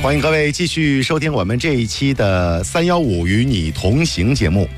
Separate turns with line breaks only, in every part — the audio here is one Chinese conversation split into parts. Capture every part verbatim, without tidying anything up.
欢迎各位继续收听我们这一期的三一五与你同行节目。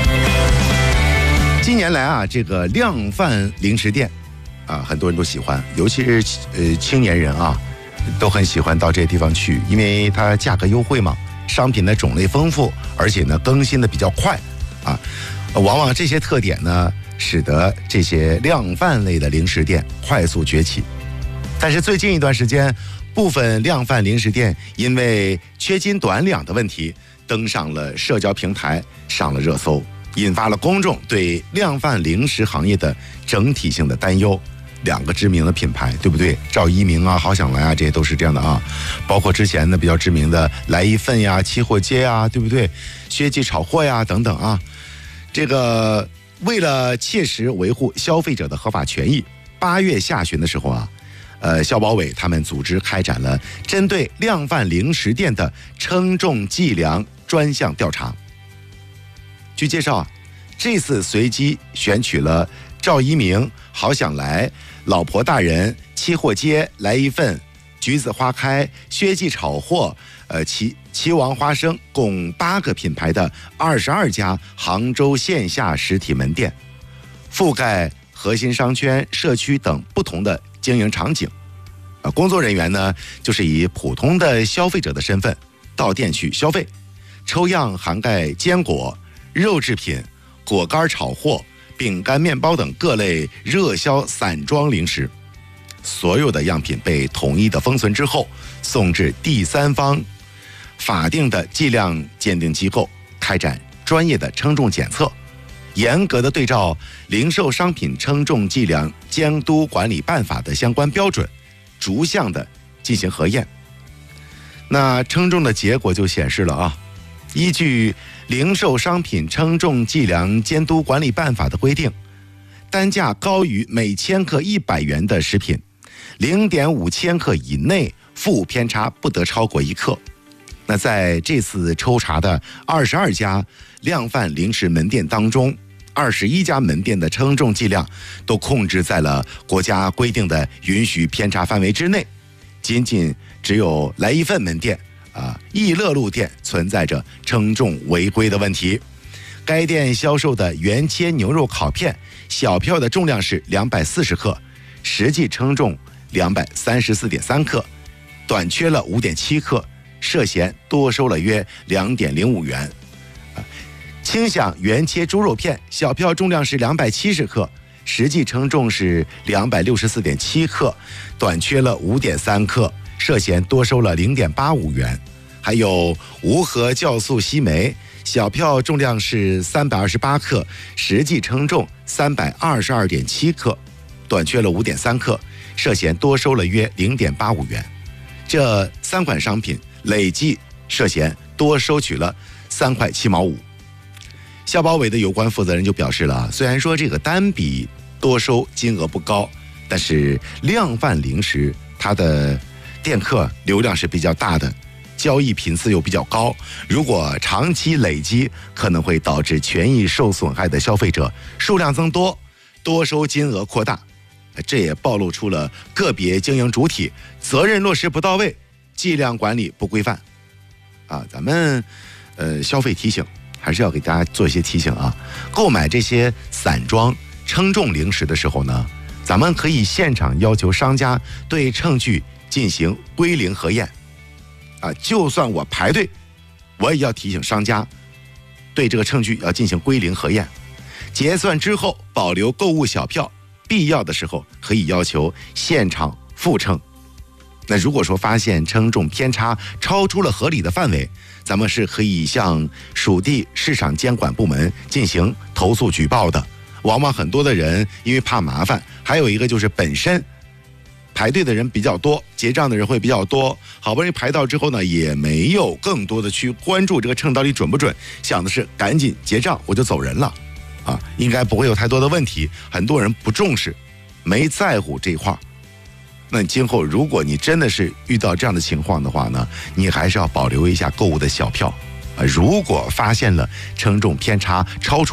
近年来啊，这个量贩零食店啊，很多人都喜欢，尤其是呃青年人啊，都很喜欢到这些地方去，因为它价格优惠嘛，商品的种类丰富，而且呢更新的比较快啊。往往这些特点呢，使得这些量贩类的零食店快速崛起。但是最近一段时间，部分量贩零食店因为缺斤短两的问题，登上了社交平台，上了热搜，引发了公众对量贩零食行业的整体性的担忧。两个知名的品牌，对不对？赵一鸣啊、好想来啊，这些都是这样的啊。包括之前的比较知名的来一份呀、期货街呀，对不对？薛记炒货呀等等啊。这个为了切实维护消费者的合法权益，八月下旬的时候啊，呃，消保委他们组织开展了针对量贩零食店的称重计量专项调查。据介绍啊，这次随机选取了赵一鸣、好想来、老婆大人、期货街、来一份、橘子花开、薛记炒货、呃齐齐王花生共八个品牌的二十二家杭州线下实体门店，覆盖核心商圈、社区等不同的经营场景。啊，工作人员呢，就是以普通的消费者的身份到店去消费，抽样涵盖坚果、肉制品、果干炒货、饼干、面包等各类热销散装零食。所有的样品被统一的封存之后，送至第三方法定的计量鉴定机构，开展专业的称重检测，严格的对照零售商品称重计量监督管理办法的相关标准，逐项的进行核验。那称重的结果就显示了啊，依据零售商品称重计量监督管理办法的规定，单价高于每千克一百元的食品，零点五千克以内负偏差不得超过一克。那在这次抽查的二十二家量贩零食门店当中，二十一家门店的称重计量都控制在了国家规定的允许偏差范围之内，仅仅只有来一份门店啊，益乐路店存在着称重违规的问题。该店销售的原切牛肉烤片小票的重量是两百四十克，实际称重两百三十四点三克，短缺了五点七克，涉嫌多收了约两点零五元。轻享原切猪肉片小票重量是两百七十克，实际称重是两百六十四点七克，短缺了五点三克，涉嫌多收了零点八五元。还有无核酵素烯酶小票重量是三百二十八克，实际称重三百二十二点七克，短缺了五点三克，涉嫌多收了约零点八五元。这三款商品累计涉嫌多收取了三块七毛五。消保委的有关负责人就表示了，虽然说这个单笔多收金额不高，但是量贩零食它的店客流量是比较大的，交易频次又比较高，如果长期累积，可能会导致权益受损害的消费者数量增多，多收金额扩大。这也暴露出了个别经营主体责任落实不到位，计量管理不规范啊。咱们呃消费提醒还是要给大家做一些提醒啊。购买这些散装称重零食的时候呢，咱们可以现场要求商家对称具进行归零核验啊。就算我排队，我也要提醒商家对这个称具要进行归零核验。结算之后保留购物小票，必要的时候可以要求现场复称。那如果说发现称重偏差超出了合理的范围，咱们是可以向属地市场监管部门进行投诉举报的。往往很多的人因为怕麻烦，还有一个就是本身排队的人比较多，结账的人会比较多，好不容易排到之后呢，也没有更多的去关注这个秤到底准不准，想的是赶紧结账我就走人了啊，应该不会有太多的问题。很多人不重视，没在乎这一块。那你今后如果你真的是遇到这样的情况的话呢，你还是要保留一下购物的小票啊。如果发现了称重偏差超出